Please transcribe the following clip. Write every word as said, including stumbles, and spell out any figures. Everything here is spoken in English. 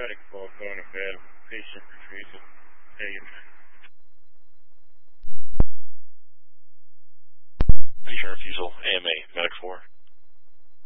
medic call going to bed. Patient retrieval. Taken. Patient refusal, A M A, medic four.